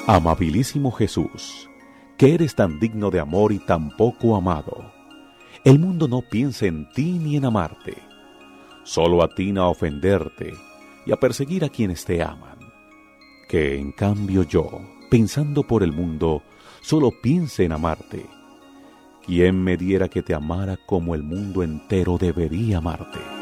Amabilísimo Jesús, que eres tan digno de amor y tan poco amado, el mundo no piensa en ti ni en amarte, solo atina a ofenderte y a perseguir a quienes te aman. Que en cambio yo, pensando por el mundo, solo piense en amarte. ¿Quién me diera que te amara como el mundo entero debería amarte?